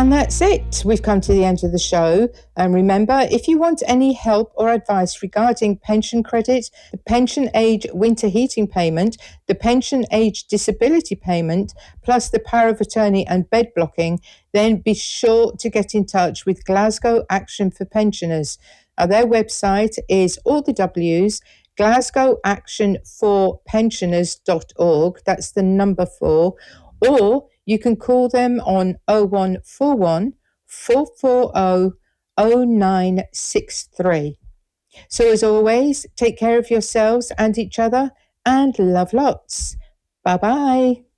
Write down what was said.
And that's it. We've come to the end of the show. And remember, if you want any help or advice regarding pension credit, the pension age winter heating payment, the pension age disability payment, plus the power of attorney and bed blocking, then be sure to get in touch with Glasgow Action for Pensioners. Their website is all the W's, glasgowactionforpensioners.org. That's the number 4. Or you can call them on 0141 440 0963. So as always, take care of yourselves and each other and love lots. Bye-bye.